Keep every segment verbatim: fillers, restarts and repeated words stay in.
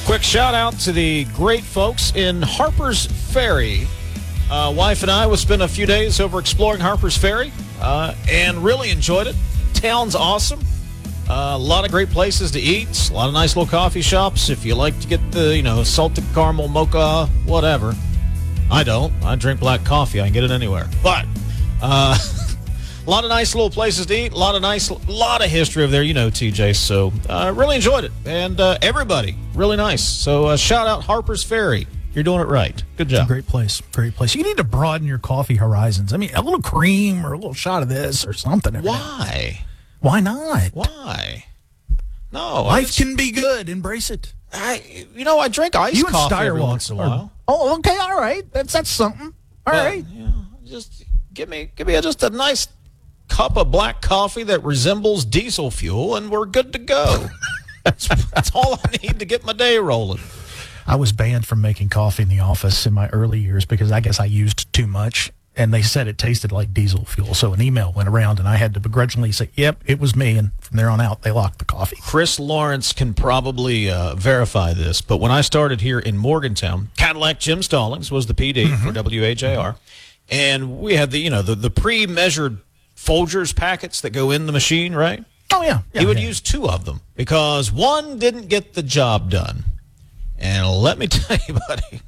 Quick shout out to the great folks in Harper's Ferry. Uh, wife and I will spend a few days over exploring Harper's Ferry uh, and really enjoyed it. Town's awesome. Uh, a lot of great places to eat. A lot of nice little coffee shops. If you like to get the, you know, salted caramel, mocha, whatever. I don't. I drink black coffee. I can get it anywhere. But uh, a lot of nice little places to eat. A lot of nice, a lot of history over there. You know, T J. So I uh, really enjoyed it. And uh, everybody, really nice. So uh, shout out Harper's Ferry. You're doing it right. Good job. It's a great place. Great place. You need to broaden your coffee horizons. I mean, a little cream or a little shot of this or something. Why? Why not? Why? No. Life can be good. Embrace it. I, you know, I drink iced you coffee every Steyr once in a or, while. Oh, okay. All right. That's that's something. All but, right. You know, just give me, give me a, just a nice cup of black coffee that resembles diesel fuel, and we're good to go. that's, that's all I need to get my day rolling. I was banned from making coffee in the office in my early years because I guess I used too much, and they said it tasted like diesel fuel. So an email went around, and I had to begrudgingly say, yep, it was me. And from there on out, they locked the coffee. Chris Lawrence can probably uh, verify this, but when I started here in Morgantown, Cadillac Jim Stallings was the P D mm-hmm. for W H A R, and we had the, you know, the, the pre-measured Folgers packets that go in the machine, right? Oh, yeah. yeah he would yeah. use two of them because one didn't get the job done. And let me tell you, buddy,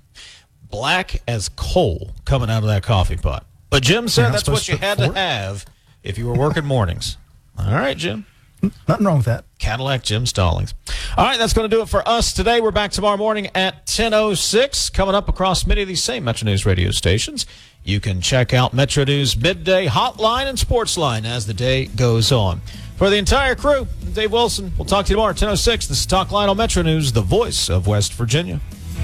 black as coal coming out of that coffee pot. But Jim said that's what you had to have if you were working mornings. All right, Jim. Nothing wrong with that. Cadillac Jim Stallings. All right, that's going to do it for us today. We're back tomorrow morning at ten oh six. Coming up across many of these same Metro News radio stations. You can check out Metro News Midday Hotline and Sportsline as the day goes on. For the entire crew, I'm Dave Wilson. We'll talk to you tomorrow at ten oh six. This is Talk Line on Metro News, the voice of West Virginia.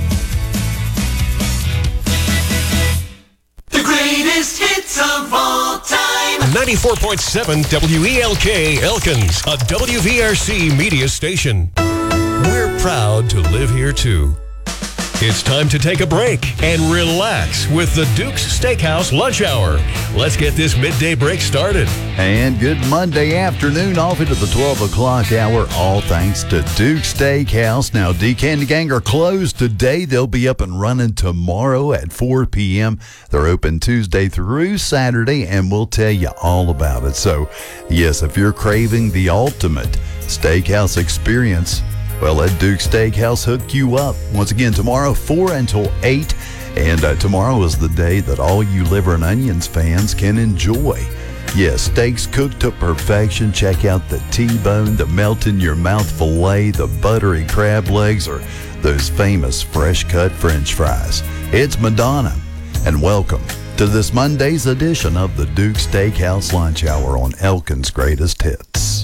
The greatest hits of all time. ninety-four point seven W E L K Elkins, a W V R C media station. We're proud to live here, too. It's time to take a break and relax with the Duke's Steakhouse Lunch Hour. Let's get this midday break started. And good Monday afternoon, off into the twelve o'clock hour, all thanks to Duke's Steakhouse. Now, D. Candy Gang are closed today. They'll be up and running tomorrow at four p.m. They're open Tuesday through Saturday, and we'll tell you all about it. So, yes, if you're craving the ultimate steakhouse experience, well, let Duke Steakhouse hook you up. Once again, tomorrow, four until eight. And uh, tomorrow is the day that all you liver and onions fans can enjoy. Yes, steaks cooked to perfection. Check out the T-bone, the melt-in-your-mouth filet, the buttery crab legs, or those famous fresh-cut French fries. It's Madonna, and welcome to this Monday's edition of the Duke Steakhouse Lunch Hour on Elkins' Greatest Hits.